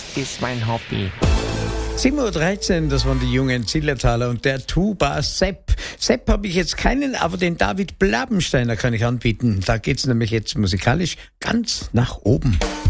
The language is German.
ist mein Hobby. 7.13 Uhr, das waren die jungen Zillertaler und der Tuba Sepp. Sepp habe ich jetzt keinen, aber den David Blabensteiner kann ich anbieten. Da geht's nämlich jetzt musikalisch ganz nach oben.